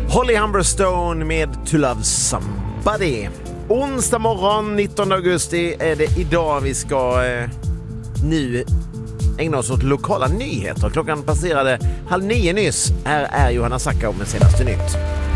Holly Humberstone med To Love Somebody. Onsdag morgon 19 augusti är det idag. Vi ska nu ägna oss åt lokala nyheter. Klockan passerade 8:30 nyss. Här är Johanna Sacka med senaste nytt.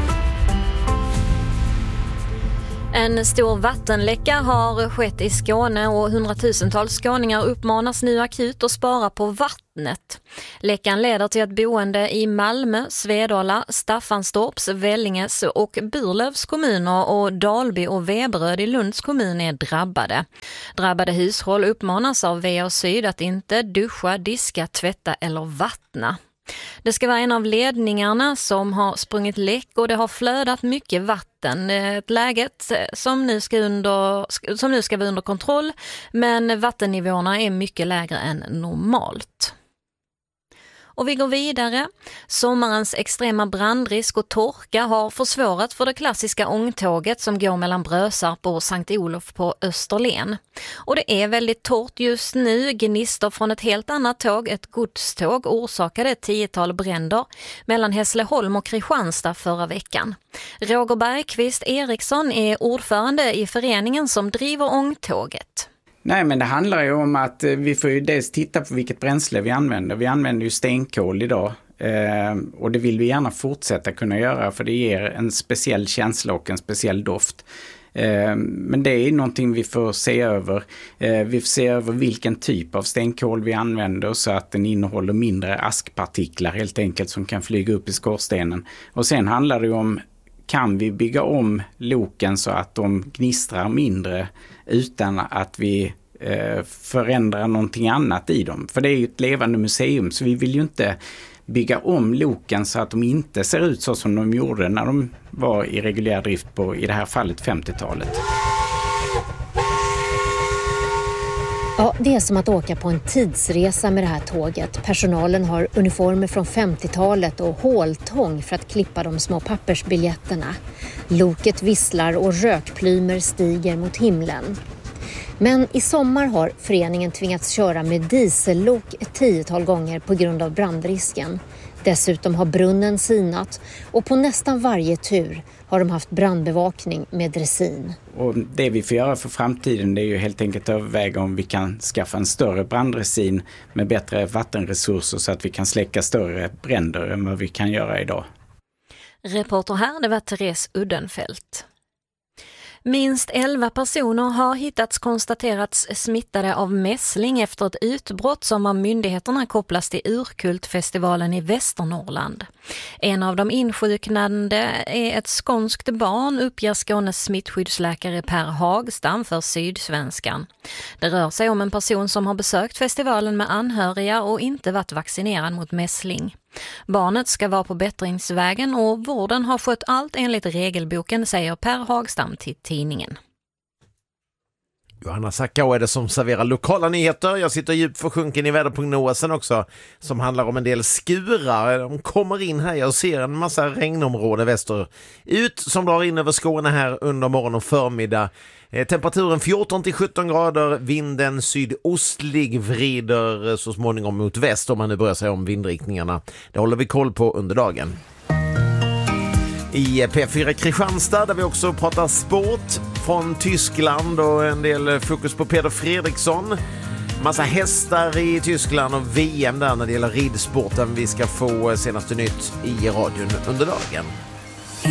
En stor vattenläcka har skett i Skåne och hundratusentals skåningar uppmanas nu akut att spara på vattnet. Läckan leder till att boende i Malmö, Svedala, Staffanstorps, Vellinges och Burlövs kommuner och Dalby och Veberöd i Lunds kommun är drabbade. Drabbade hushåll uppmanas av VA Syd att inte duscha, diska, tvätta eller vattna. Det ska vara en av ledningarna som har sprungit läck och det har flödat mycket vatten. Ett läget som nu ska vara under kontroll, men vattennivåerna är mycket lägre än normalt. Och vi går vidare. Sommarens extrema brandrisk och torka har försvårat för det klassiska ångtåget som går mellan Brösarp och Sankt Olof på Österlen. Och det är väldigt torrt just nu. Gnister från ett helt annat tåg, ett godståg, orsakade ett 10-tal bränder mellan Hässleholm och Kristianstad förra veckan. Roger Bergqvist Eriksson är ordförande i föreningen som driver ångtåget. Nej, men det handlar ju om att vi får ju dels titta på vilket bränsle vi använder. Vi använder ju stenkol idag och det vill vi gärna fortsätta kunna göra för det ger en speciell känsla och en speciell doft. Men det är någonting vi får se över. Vi får se över vilken typ av stenkol vi använder så att den innehåller mindre askpartiklar helt enkelt som kan flyga upp i skorstenen. Och sen handlar det om, kan vi bygga om loken så att de gnistrar mindre utan att vi förändrar någonting annat i dem. För det är ju ett levande museum så vi vill ju inte bygga om loken så att de inte ser ut så som de gjorde när de var i reguljär drift på, i det här fallet, 50-talet. Ja, det är som att åka på en tidsresa med det här tåget. Personalen har uniformer från 50-talet och håltång för att klippa de små pappersbiljetterna. Loket visslar och rökplymer stiger mot himlen. Men i sommar har föreningen tvingats köra med diesellok ett 10-tal gånger på grund av brandrisken. Dessutom har brunnen sinat och på nästan varje tur har de haft brandbevakning med dressin. Och det vi får göra för framtiden det är ju helt enkelt överväga om vi kan skaffa en större branddressin med bättre vattenresurser så att vi kan släcka större bränder än vad vi kan göra idag. Reporter här, det var Therese Uddenfelt. Minst 11 personer har konstaterats smittade av mässling efter ett utbrott som av myndigheterna kopplas till Urkultfestivalen i Västernorrland. En av de insjuknande är ett skånskt barn, uppger Skånes smittskyddsläkare Per Hagstam för Sydsvenskan. Det rör sig om en person som har besökt festivalen med anhöriga och inte varit vaccinerad mot mässling. Barnet ska vara på bättringsvägen och vården har skött allt enligt regelboken, säger Per Hagstam till tidningen. Johanna Sacka är det som serverar lokala nyheter. Jag sitter djupt försjunken i väderprognosen också som handlar om en del skurar. De kommer in här. Jag ser en massa regnområden västerut som drar in över Skåne här under morgon och förmiddag. Temperaturen 14-17 grader, vinden sydostlig vrider så småningom mot väst om man nu börjar sig om vindriktningarna. Det håller vi koll på under dagen. I P4 Kristianstad där vi också pratar sport från Tyskland och en del fokus på Peder Fredriksson. Massa hästar i Tyskland och VM där när det gäller ridsporten. Vi ska få senaste nytt i radion under dagen.